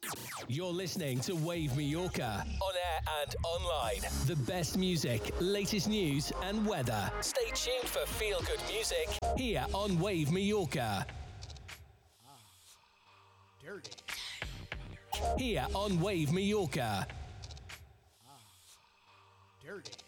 You're listening to Wave Mallorca, on air and online. The best music, latest news and weather. Stay tuned for feel-good music here on Wave Mallorca. Dirty. Here on Wave Mallorca. Dirty.